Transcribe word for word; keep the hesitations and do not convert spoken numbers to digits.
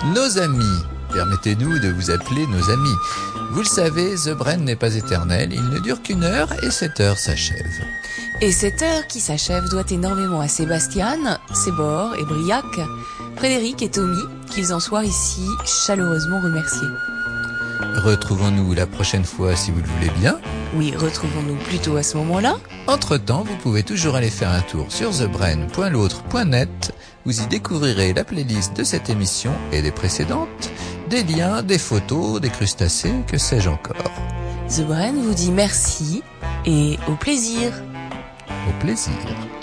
Nos amis, permettez-nous de vous appeler nos amis. Vous le savez, The Brain n'est pas éternel, il ne dure qu'une heure et cette heure s'achève. Et cette heure qui s'achève doit énormément à Sébastien, Sébor et Briac, Frédéric et Tommy, qu'ils en soient ici chaleureusement remerciés. Retrouvons-nous la prochaine fois si vous le voulez bien. Oui, retrouvons-nous plutôt à ce moment-là. Entre-temps, vous pouvez toujours aller faire un tour sur the brain point l'autre point net. Vous y découvrirez la playlist de cette émission et des précédentes, des liens, des photos, des crustacés, que sais-je encore. The Brain vous dit merci et au plaisir. Au plaisir.